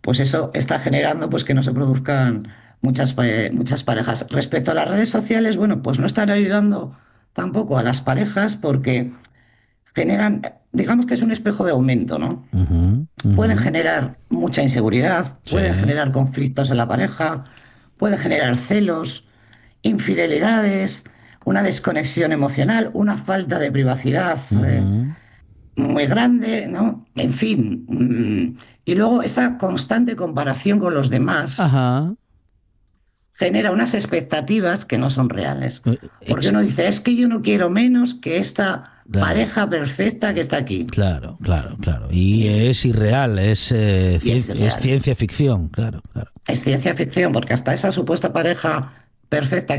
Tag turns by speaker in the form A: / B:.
A: pues eso está generando pues que no se produzcan muchas parejas. Respecto a las redes sociales, bueno, pues no están ayudando tampoco a las parejas porque generan, digamos que es un espejo de aumento, ¿no?
B: Ujú,
A: Pueden
B: ujú.
A: generar mucha inseguridad, pueden
B: Sí.
A: generar conflictos en la pareja, pueden generar celos, infidelidades, una desconexión emocional, una falta de privacidad
B: Ujú.
A: muy grande, ¿no? En fin, y luego esa constante comparación con los demás
B: Ajá.
A: genera unas expectativas que no son reales. Porque
B: Ex-
A: uno dice, es que yo no quiero menos que esta
B: claro,
A: pareja perfecta que está aquí.
B: claro, claro, claro. Y
A: Y,
B: es irreal,
A: y es
B: es
A: irreal.
B: ciencia ficción, claro, claro.
A: Es ciencia ficción, porque hasta esa supuesta pareja perfecta